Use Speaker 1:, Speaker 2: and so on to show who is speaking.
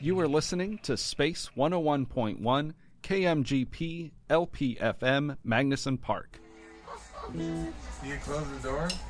Speaker 1: You are listening to Space 101.1 KMGP LPFM Magnuson Park.
Speaker 2: You close the door?